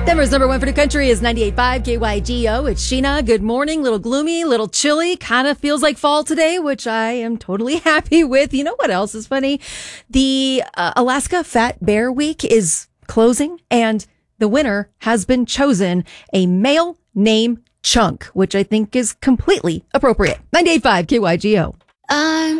Denver's number one for the country is 98.5 KYGO. It's Sheena. Good morning. Little gloomy, little chilly. Kind of feels like fall today, which I am totally happy with. You know what else is funny? The Alaska Fat Bear Week is closing, and the winner has been chosen, a male named Chunk, which I think is completely appropriate. 98.5 KYGO. I'm